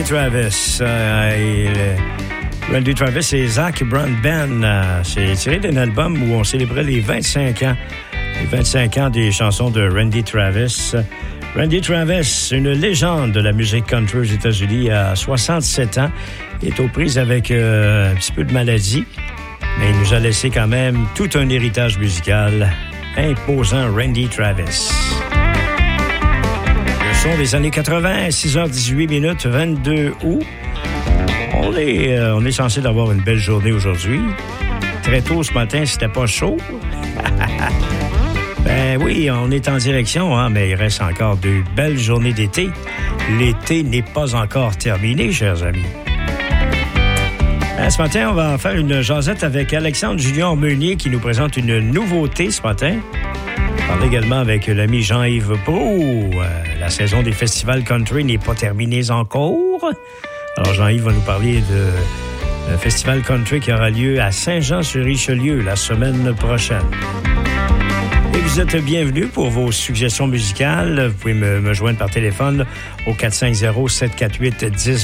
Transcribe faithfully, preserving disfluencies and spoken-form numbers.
Travis. Euh, et, euh, Randy Travis et Zac Brown Band. Euh, c'est tiré d'un album où on célébrait les vingt-cinq ans. Les vingt-cinq ans des chansons de Randy Travis. Randy Travis, une légende de la musique country aux États-Unis, à soixante-sept ans. Il est aux prises avec euh, un petit peu de maladie, mais il nous a laissé quand même tout un héritage musical imposant. Randy Travis. Le son des années quatre-vingts, six heures dix-huit minutes, vingt-deux août. On est, euh, on est censé d'avoir une belle journée aujourd'hui. Très tôt ce matin, c'était pas chaud. Ben oui, on est en direction, hein, mais il reste encore de belles journées d'été. L'été n'est pas encore terminé, chers amis. Ben, ce matin, on va faire une jasette avec Alexandre Junior Meunier qui nous présente une nouveauté ce matin. On parle également avec l'ami Jean-Yves Proulx. Euh, la saison des festivals country n'est pas terminée encore. Alors Jean-Yves va nous parler de un festival country qui aura lieu à Saint-Jean-sur-Richelieu la semaine prochaine. Et vous êtes bienvenus pour vos suggestions musicales. Vous pouvez me, me joindre par téléphone au quatre cinq zéro, sept quatre huit, un zéro